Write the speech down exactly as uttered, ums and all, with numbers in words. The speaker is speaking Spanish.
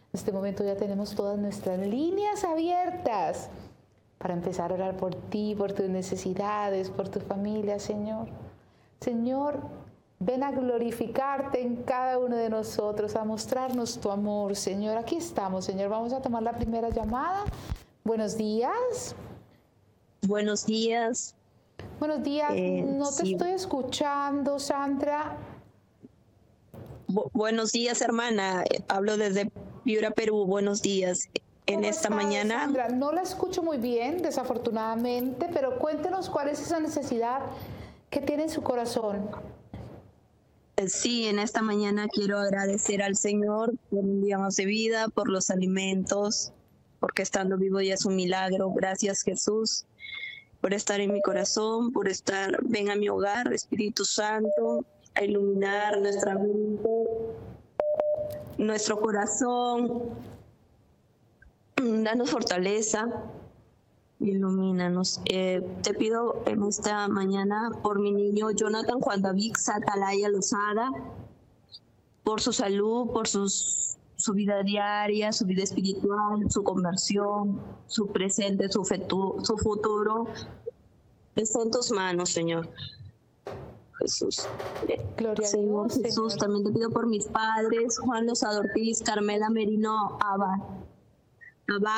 En este momento ya tenemos todas nuestras líneas abiertas para empezar a orar por ti, por tus necesidades, por tu familia, Señor. Señor, ven a glorificarte en cada uno de nosotros, a mostrarnos tu amor, Señor. Aquí estamos, Señor. Vamos a tomar la primera llamada. Buenos días. Buenos días. Buenos días. Eh, no te sí. estoy escuchando, Sandra. Bu- buenos días, hermana. Eh, Hablo desde Piura, Perú. Buenos días. En ¿Cómo esta estás, mañana, Sandra? No la escucho muy bien, desafortunadamente, pero cuéntenos cuál es esa necesidad que tiene en su corazón. eh, sí, en esta mañana quiero agradecer al Señor por un día más de vida, por los alimentos, porque estando vivo ya es un milagro. Gracias, Jesús, por estar en mi corazón, por estar, ven a mi hogar, Espíritu Santo, a iluminar nuestra mente, nuestro corazón. Danos fortaleza, ilumínanos. Eh, te pido en esta mañana por mi niño Jonathan Juan David Satalaya Lozada, por su salud, por sus, su vida diaria, su vida espiritual, su conversión, su presente, su, fetu, su futuro. Está en tus manos, Señor. Jesús. Gloria a Señor Dios, Jesús, Señor. también te pido por mis padres, Juan Lozada Ortiz, Carmela Merino Abad. Abad,